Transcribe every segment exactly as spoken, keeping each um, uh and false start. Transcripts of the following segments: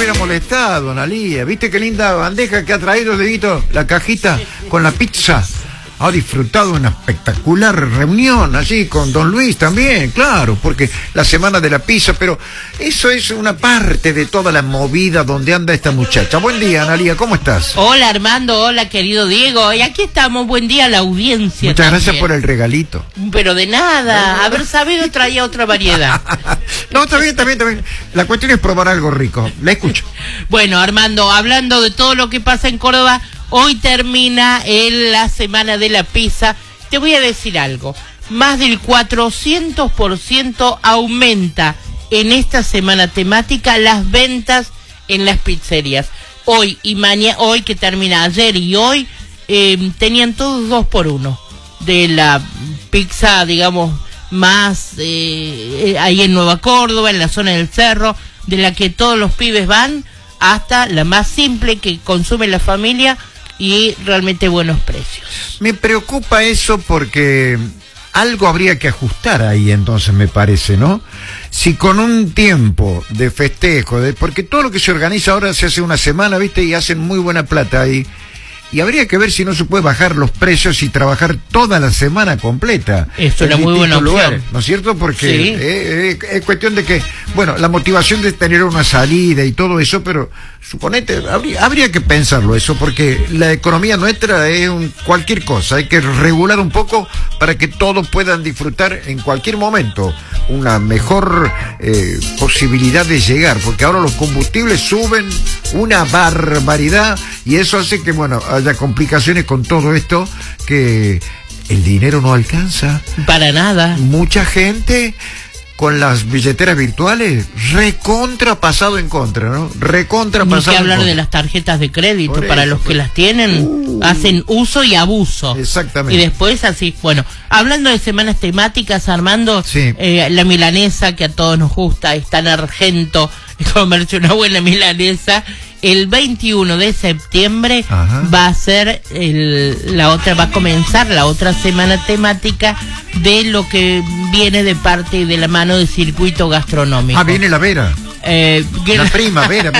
hubiera molestado, Analía. ¿Viste qué linda bandeja que ha traído, Dieguito? La cajita con la pizza. Ha disfrutado una espectacular reunión allí con Don Luis también, claro, porque la semana de la pizza, pero eso es una parte de toda la movida donde anda esta muchacha. Buen día, Analía, ¿cómo estás? Hola, Armando, hola, querido Diego, y aquí estamos, buen día a la audiencia. Muchas también. Gracias por el regalito. Pero de nada, haber sabido traía otra variedad. No, está bien, está bien, está bien. La cuestión es probar algo rico, la escucho. Bueno, Armando, hablando de todo lo que pasa en Córdoba, hoy termina el, la semana de la pizza. Te voy a decir algo. Más del cuatrocientos por ciento aumenta en esta semana temática las ventas en las pizzerías. Hoy y mañana, hoy que termina ayer y hoy, eh, tenían todos dos por uno. De la pizza, digamos, más eh, ahí en Nueva Córdoba, en la zona del Cerro, de la que todos los pibes van, hasta la más simple que consume la familia, y realmente buenos precios. Me preocupa eso porque algo habría que ajustar ahí, entonces, me parece, ¿no? Si con un tiempo de festejo, de, porque todo lo que se organiza ahora se hace una semana, ¿viste? Y hacen muy buena plata ahí. Y habría que ver si no se puede bajar los precios y trabajar toda la semana completa. Esto era muy buena opción. Lugares, ¿no es cierto? Porque sí. eh, eh, es cuestión de que, bueno, la motivación de tener una salida y todo eso, pero suponete, habría, habría que pensarlo eso, porque la economía nuestra es un, cualquier cosa. Hay que regular un poco para que todos puedan disfrutar en cualquier momento una mejor eh, posibilidad de llegar, porque ahora los combustibles suben una barbaridad y eso hace que, bueno, haya complicaciones con todo esto, que el dinero no alcanza. Para nada. Mucha gente con las billeteras virtuales, recontra pasado en contra, ¿no? Recontra pasado en contra. Ni que hablar de las tarjetas de crédito, por para eso, los que por... las tienen, uh, hacen uso y abuso. Exactamente. Y después así, bueno, hablando de semanas temáticas, Armando, sí. eh, la milanesa que a todos nos gusta, está en Argento, comerse una buena milanesa. El veintiuno de septiembre Ajá. va a ser el, la otra, va a comenzar la otra semana temática de lo que viene de parte y de la mano del circuito gastronómico. Ah, viene la Vera. Eh, la prima Vera.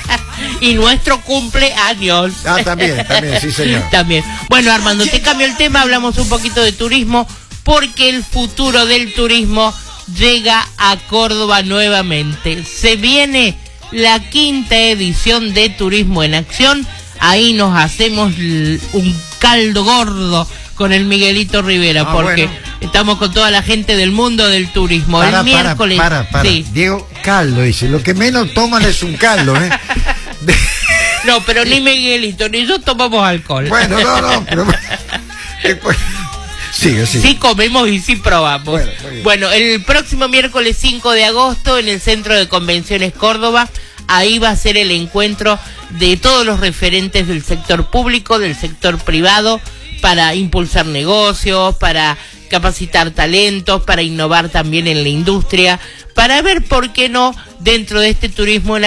Y nuestro cumpleaños. Ah, también, también, sí señor. También. Bueno, Armando, te cambio el tema, hablamos un poquito de turismo, porque el futuro del turismo llega a Córdoba nuevamente. Se viene la quinta edición de Turismo en Acción. Ahí nos hacemos un caldo gordo con el Miguelito Rivera, ah, porque bueno. estamos con toda la gente del mundo del turismo. Para, el miércoles. Para, para, para. Sí. Diego, caldo, dice. Lo que menos toman es un caldo, ¿eh? No, pero ni Miguelito ni yo tomamos alcohol. Bueno, no, no, pero... Sigue, sigue. Sí comemos y sí probamos. Bueno, bueno, el próximo miércoles cinco de agosto en el Centro de Convenciones Córdoba, ahí va a ser el encuentro de todos los referentes del sector público, del sector privado, para impulsar negocios, para capacitar talentos, para innovar también en la industria, para ver por qué no dentro de este turismo en